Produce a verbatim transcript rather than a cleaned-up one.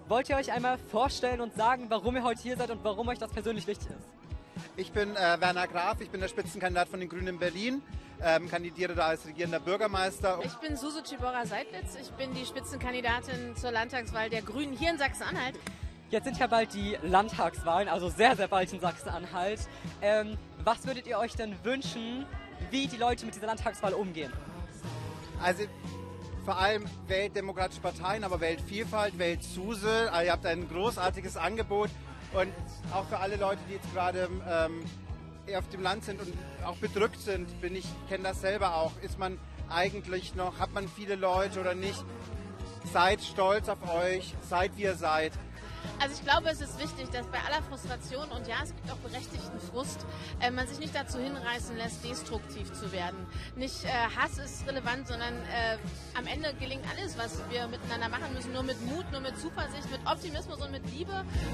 wollt ihr euch einmal vorstellen und sagen, warum ihr heute hier seid und warum euch das persönlich wichtig ist? Ich bin äh, Werner Graf, ich bin der Spitzenkandidat von den Grünen in Berlin, ähm, kandidiere da als regierender Bürgermeister. Ich bin Suso Cibora-Seidlitz, ich bin die Spitzenkandidatin zur Landtagswahl der Grünen hier in Sachsen-Anhalt. Jetzt sind ja bald die Landtagswahlen, also sehr, sehr bald in Sachsen-Anhalt. Ähm, was würdet ihr euch denn wünschen, wie die Leute mit dieser Landtagswahl umgehen? Also vor allem wählt demokratische Parteien, aber wählt Vielfalt, wählt SUSE. Also ihr habt ein großartiges Angebot und auch für alle Leute, die jetzt gerade ähm, eher auf dem Land sind und auch bedrückt sind, bin ich, kenne das selber auch, ist man eigentlich noch, hat man viele Leute oder nicht? Seid stolz auf euch, seid wie ihr seid. Also ich glaube, es ist wichtig, dass bei aller Frustration, und ja, es gibt auch berechtigten Frust, äh, man sich nicht dazu hinreißen lässt, destruktiv zu werden. Nicht äh, Hass ist relevant, sondern äh, am Ende gelingt alles, was wir miteinander machen müssen, nur mit Mut, nur mit Zuversicht, mit Optimismus und mit Liebe.